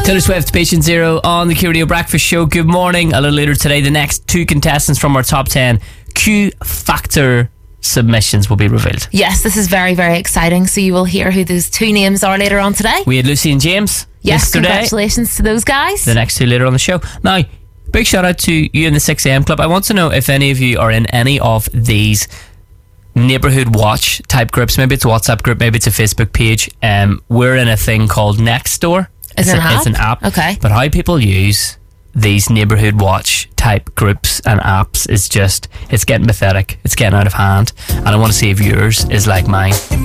Taylor Swift, Patient Zero on the Q Radio Breakfast Show. Good morning. A little later today, the next 2 contestants from our top 10 Q Factor submissions will be revealed. Yes, this is very, very exciting. So you will hear who those 2 names are later on today. We had Lucy and James yesterday. Congratulations to those guys. The next 2 later on the show. Now, big shout out to you in the 6am Club. I want to know if any of you are in any of these neighbourhood watch type groups. Maybe it's a WhatsApp group, maybe it's a Facebook page. We're in a thing called Nextdoor. It's an app. Okay. But how people use these neighbourhood watch type groups and apps is just, it's getting pathetic. It's getting out of hand. And I want to see if yours is like mine.